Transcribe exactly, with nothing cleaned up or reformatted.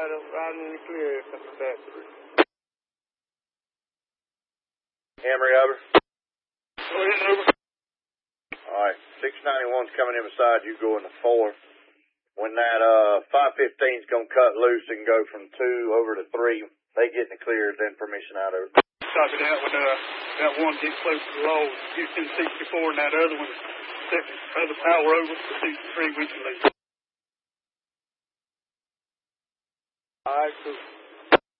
right up, right in the clear coming back through. Emory, over. Go ahead, over. All right, six ninety-one's coming in beside you, going to four. When that uh five fifteen's gonna cut loose and go from two over to three, they get in the clear, then permission out over. Copy that when uh, that one gets close to the low, Houston sixty-four, and that other one, second, other power over to sixty-three, we can leave. All right, cool.